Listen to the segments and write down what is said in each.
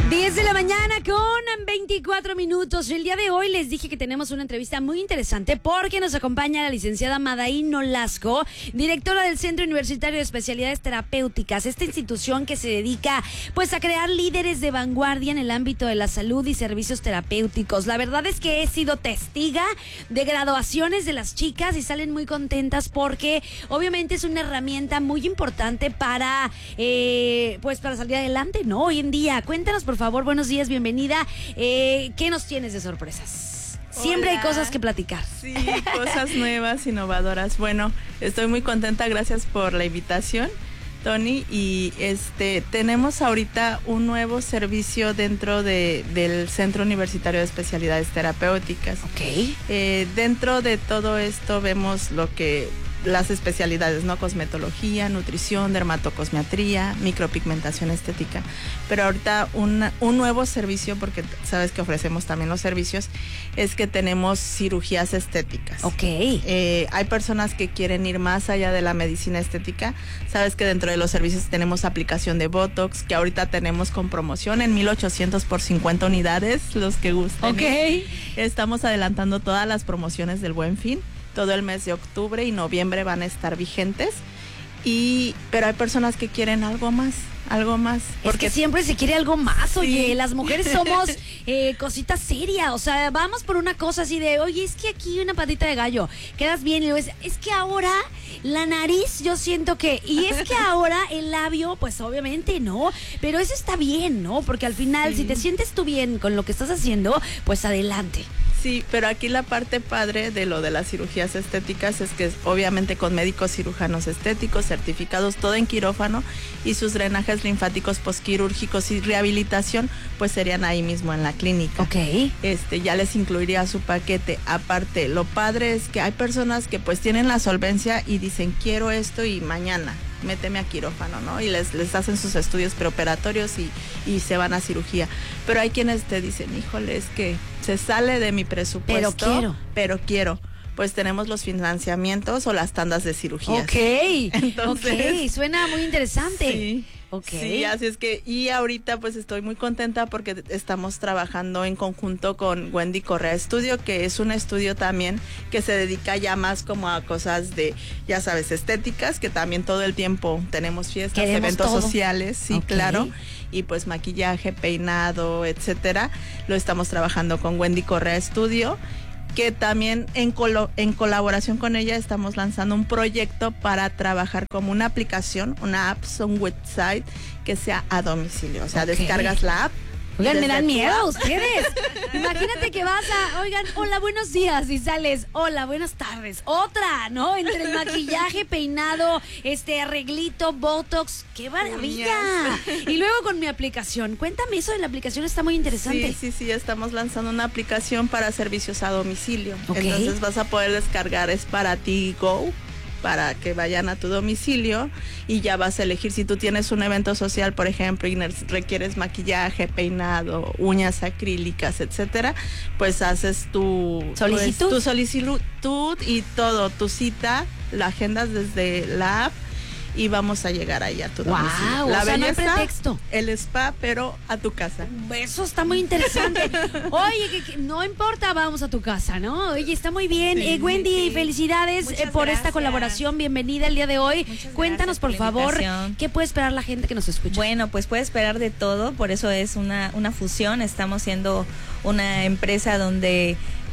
10 de la mañana con 24 minutos. El día de hoy les dije que tenemos una entrevista muy interesante porque nos acompaña la licenciada Madaí Nolasco, directora del Centro Universitario de Especialidades Terapéuticas, esta institución que se dedica pues a crear líderes de vanguardia en el ámbito de la salud y servicios terapéuticos. La verdad es que he sido testiga de graduaciones de las chicas y salen muy contentas porque obviamente es una herramienta muy importante para pues para salir adelante, ¿no? Hoy en día. Cuéntanos, por favor, buenos días, bienvenida. ¿Qué nos tienes de sorpresas? Siempre Hola. hay cosas que platicar. Sí, cosas nuevas, innovadoras. Bueno, estoy muy contenta, gracias por la invitación, Tony. Y tenemos ahorita un nuevo servicio dentro del Centro Universitario de Especialidades Terapéuticas. Ok. Dentro de todo esto vemos las especialidades, ¿no? Cosmetología, nutrición, dermatocosmetría, micropigmentación estética. Pero ahorita un nuevo servicio, porque sabes que ofrecemos también los servicios, es que tenemos cirugías estéticas. Ok. Hay personas que quieren ir más allá de la medicina estética. Sabes que dentro de los servicios tenemos aplicación de Botox, que ahorita tenemos con promoción en 1,800 por 50 unidades, los que gusten. Ok. Estamos adelantando todas las promociones del Buen Fin. Todo el mes de octubre y noviembre van a estar vigentes. Pero hay personas que quieren algo más. Porque siempre se quiere algo más, sí. Oye, las mujeres somos cositas serias, o sea, vamos por una cosa así de, oye, es que aquí una patita de gallo, quedas bien, y luego es que ahora la nariz yo siento que, y es que ahora el labio, pues obviamente no, pero eso está bien, ¿no? Porque al final, sí. Si te sientes tú bien con lo que estás haciendo, pues adelante. Sí, pero aquí la parte padre de lo de las cirugías estéticas es que es obviamente con médicos cirujanos estéticos certificados, todo en quirófano, y sus drenajes linfáticos posquirúrgicos y rehabilitación pues serían ahí mismo en la clínica. Ok. Ya les incluiría su paquete. Aparte, lo padre es que hay personas que pues tienen la solvencia y dicen quiero esto y mañana méteme a quirófano, ¿no? Y les hacen sus estudios preoperatorios y se van a cirugía. Pero hay quienes te dicen, híjole, es que se sale de mi presupuesto. Pero quiero. Pues tenemos los financiamientos o las tandas de cirugías. Ok. Entonces, ok, suena muy interesante. Sí. Okay. Sí, así es que, y ahorita pues estoy muy contenta porque estamos trabajando en conjunto con Wendy Correa Studio, que es un estudio también que se dedica ya más como a cosas de, ya sabes, estéticas, que también todo el tiempo tenemos fiestas, eventos sociales, sí, okay. Claro, y pues maquillaje, peinado, etcétera. Lo estamos trabajando con Wendy Correa Studio, que también en colaboración con ella estamos lanzando un proyecto para trabajar como una aplicación, una app, un website que sea a domicilio. O sea, okay. Descargas la app. Oigan, me dan miedo a ustedes. Imagínate que vas oigan, hola, buenos días, y sales, hola, buenas tardes. Otra, ¿no? Entre el maquillaje, peinado, arreglito, botox, ¡qué maravilla! Y luego con mi aplicación. Cuéntame eso de la aplicación, está muy interesante. Sí, estamos lanzando una aplicación para servicios a domicilio. Okay. Entonces vas a poder descargar, es para ti Go, para que vayan a tu domicilio y ya vas a elegir si tú tienes un evento social, por ejemplo, y requieres maquillaje, peinado, uñas acrílicas, etcétera, pues haces tu solicitud y todo, tu cita, la agendas desde la app y vamos a llegar ahí a tu domicilio. Wow, la belleza, no hay pretexto. El spa, pero a tu casa. Eso está muy interesante. Oye, que no importa, vamos a tu casa, ¿no? Oye, está muy bien. Sí, Wendy, felicidades por esta colaboración. Bienvenida el día de hoy. Muchas Cuéntanos, por favor, ¿qué puede esperar la gente que nos escucha? Bueno, pues puede esperar de todo, por eso es una fusión. Estamos siendo una empresa donde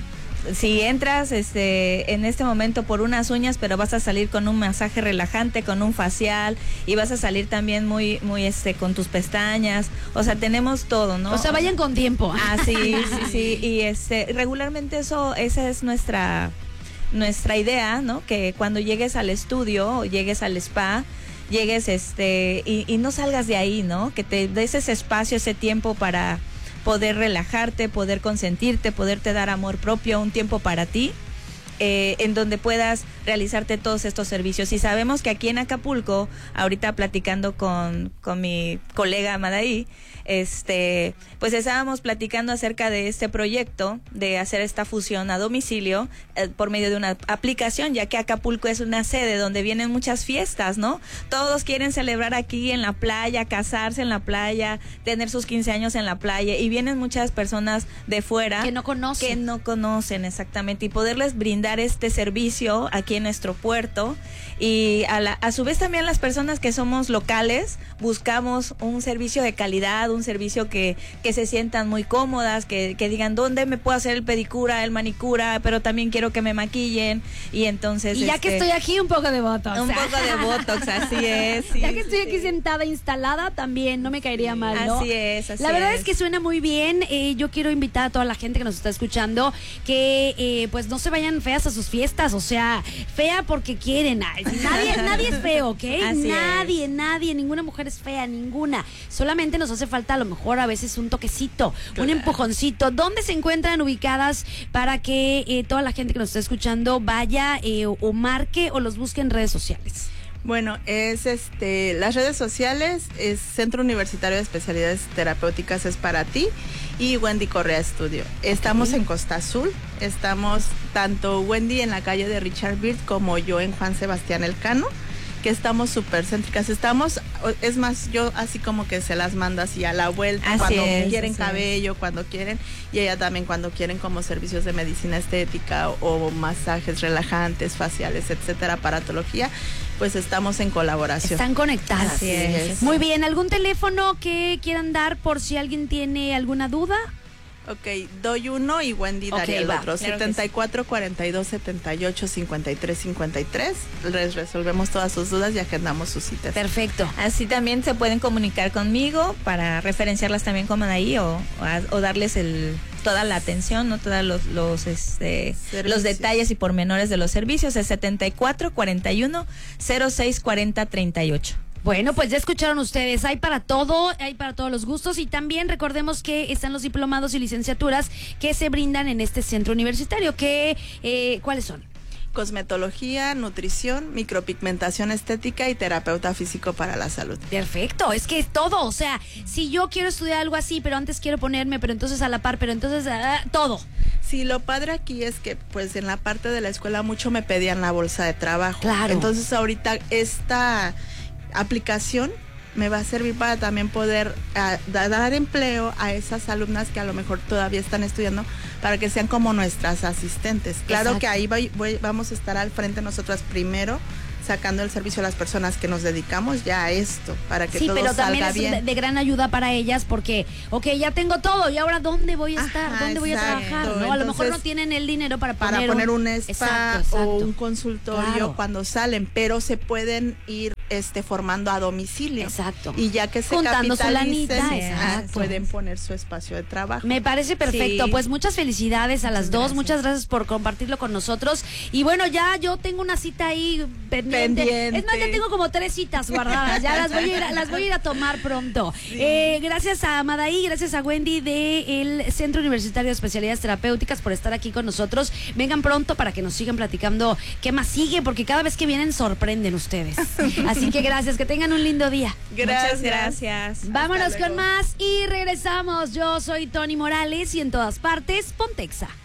si entras en este momento por unas uñas, pero vas a salir con un masaje relajante, con un facial, y vas a salir también muy con tus pestañas. O sea, tenemos todo, ¿no? O sea, vayan con tiempo. Ah, sí. Y regularmente esa es nuestra idea, ¿no? Que cuando llegues al estudio o llegues al spa, llegues y no salgas de ahí, ¿no? Que te des ese espacio, ese tiempo para poder relajarte, poder consentirte, poderte dar amor propio, un tiempo para ti. en donde puedas realizarte todos estos servicios. Y sabemos que aquí en Acapulco, ahorita platicando con mi colega Madaí, pues estábamos platicando acerca de este proyecto de hacer esta fusión a domicilio por medio de una aplicación, ya que Acapulco es una sede donde vienen muchas fiestas, ¿no? Todos quieren celebrar aquí en la playa, casarse en la playa, tener sus 15 años en la playa, y vienen muchas personas de fuera que no conocen exactamente, y poderles brindar este servicio aquí en nuestro puerto. Y a su vez también las personas que somos locales buscamos un servicio de calidad, un servicio que se sientan muy cómodas, que digan dónde me puedo hacer el pedicura, el manicura, pero también quiero que me maquillen. Y entonces y ya que estoy aquí, un poco de botox. Un poco de botox, así es. Sí, ya que estoy aquí sentada, instalada, también no me caería mal, ¿no? Así es, así La verdad es que suena muy bien. Yo quiero invitar a toda la gente que nos está escuchando que pues no se vayan feas a sus fiestas, o sea, fea porque quieren. Ay, nadie es feo, ¿ok? Nadie, ninguna mujer es fea, ninguna. Solamente nos hace falta a lo mejor a veces un toquecito, un empujoncito. ¿Dónde se encuentran ubicadas para que toda la gente que nos está escuchando vaya o marque o los busque en redes sociales? Bueno, es las redes sociales, es Centro Universitario de Especialidades Terapéuticas es para ti, y Wendy Correa Estudio. Estamos en Costa Azul, estamos tanto Wendy en la calle de Richard Byrd como yo en Juan Sebastián Elcano, que estamos súper céntricas. Es más, yo así como que se las mando así a la vuelta, así cuando es, quieren cabello, cuando quieren, y ella también cuando quieren como servicios de medicina estética o masajes relajantes, faciales, etcétera, aparatología, pues estamos en colaboración. Están conectadas. Así es. Muy bien, ¿algún teléfono que quieran dar por si alguien tiene alguna duda? Ok, doy uno y Wendy daría el otro. Claro 74 42 78 53 53. Les resolvemos todas sus dudas y agendamos sus citas. Perfecto. Así también se pueden comunicar conmigo para referenciarlas también como ahí o darles toda la atención, no todos los detalles y pormenores de los servicios. Es 74 41 06 40 38. Bueno, pues ya escucharon ustedes, hay para todo, hay para todos los gustos, y también recordemos que están los diplomados y licenciaturas que se brindan en este centro universitario. ¿Cuáles son? Cosmetología, nutrición, micropigmentación estética y terapeuta físico para la salud. Perfecto, es que es todo, o sea, si yo quiero estudiar algo así, pero antes quiero ponerme, pero entonces a la par, pero entonces todo. Sí, lo padre aquí es que pues en la parte de la escuela mucho me pedían la bolsa de trabajo. Claro. Entonces ahorita esta aplicación me va a servir para también poder dar empleo a esas alumnas que a lo mejor todavía están estudiando, para que sean como nuestras asistentes. Claro. Exacto. Que ahí vamos a estar al frente nosotras primero, sacando el servicio a las personas que nos dedicamos ya a esto, para que todo salga bien. Sí, pero también es de gran ayuda para ellas porque, ya tengo todo, y ahora ¿dónde voy a estar? Ajá, ¿Dónde voy a exacto. trabajar? ¿No? Entonces, a lo mejor no tienen el dinero para poner un spa exacto. o un consultorio, claro, cuando salen, pero se pueden ir formando a domicilio. Exacto. Y ya que se juntando capitalicen, exacto, pueden poner su espacio de trabajo. Me parece perfecto. Sí. Pues muchas felicidades a las dos. Gracias. Muchas gracias por compartirlo con nosotros. Y bueno, ya yo tengo una cita ahí pendiente. Es más, ya tengo como 3 citas guardadas. Ya las voy a ir a tomar pronto. Sí. Gracias a Madaí, gracias a Wendy del Centro Universitario de Especialidades Terapéuticas por estar aquí con nosotros. Vengan pronto para que nos sigan platicando qué más sigue, porque cada vez que vienen sorprenden ustedes. Así que gracias, que tengan un lindo día. Muchas gracias. Vámonos con más y regresamos. Yo soy Tony Morales y en todas partes, Pontexa.